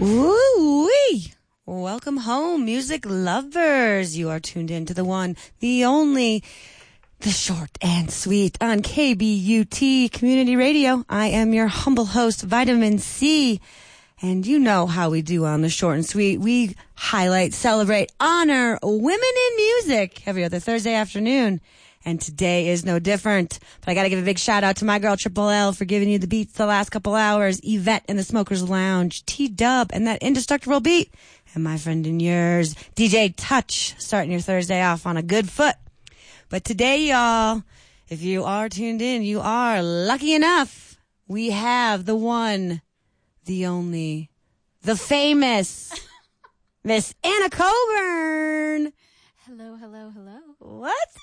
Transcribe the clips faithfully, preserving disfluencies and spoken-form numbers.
Woo-wee! Welcome home, music lovers. You are tuned in to the one, the only, the short and sweet on K B U T Community Radio. I am your humble host, Vitamin C. And you know how we do on the short and sweet. We highlight, celebrate, honor women in music every other Thursday afternoon. And today is no different. But I got to give a big shout out to my girl Triple L for giving you the beats the last couple hours. Yvette in the Smokers Lounge, T-Dub and that indestructible beat. And my friend and yours, D J Touch, starting your Thursday off on a good foot. But today, y'all, if you are tuned in, you are lucky enough. We have the one, the only, the famous Miss Anna Coburn. Hello, hello, hello. What's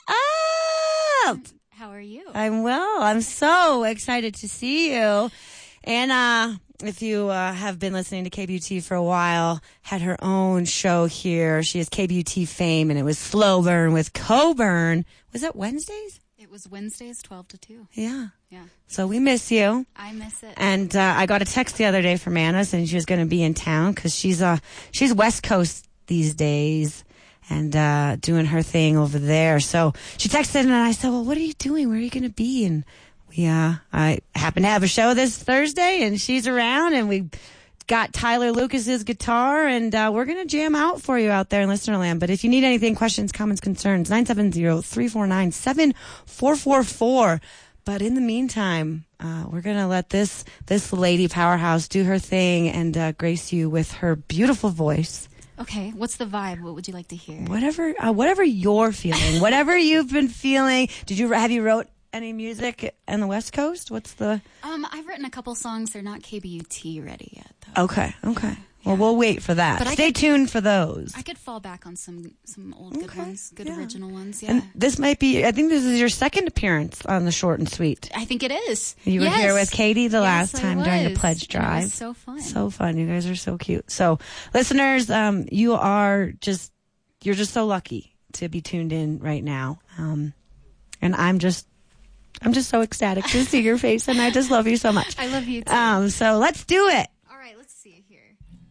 up? How are you? I'm well. I'm so excited to see you. Anna, if you uh, have been listening to K B U T for a while, had her own show here. She has K B U T fame, and it was Slow Burn with Coburn. Was it Wednesdays? It was Wednesdays, twelve to two. Yeah. Yeah. So we miss you. I miss it. And uh, I got a text the other day from Anna saying she was going to be in town because she's, uh, she's West Coast these days. And, uh, doing her thing over there. So she texted and I said, well, what are you doing? Where are you going to be? And we, uh, I happen to have a show this Thursday and she's around and we got Tyler Lucas's guitar and, uh, we're going to jam out for you out there in listener land. But if you need anything, questions, comments, concerns, nine seven zero, three four nine, seven four four four. But in the meantime, uh, we're going to let this, this lady powerhouse do her thing and, uh, grace you with her beautiful voice. Okay, what's the vibe? What would you like to hear? Whatever, uh, whatever you're feeling, whatever you've been feeling. Did you have you wrote any music on the West Coast? What's the? Um, I've written a couple songs. They're not K B U T ready yet, though. Okay, okay. Yeah. Well, we'll wait for that. But I Stay could, tuned for those. I could fall back on some some old good Okay, ones, good yeah. original ones. Yeah. And this might be. I think this is your second appearance on the Short and Sweet. I think it is. You were yes. here with Katie the yes, last I time during the was. pledge And drive. it was so fun. So fun. You guys are so cute. So, listeners, um, you are just you're just so lucky to be tuned in right now. Um, and I'm just. I'm just so ecstatic to see your face, and I just love you so much. I love you too. Um, so let's do it. All right, let's see here.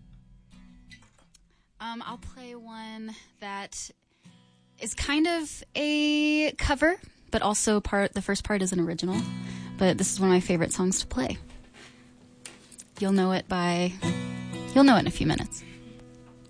Um, I'll play one that is kind of a cover, but also part. The first part is an original, but this is one of my favorite songs to play. You'll know it by. You'll know it in a few minutes.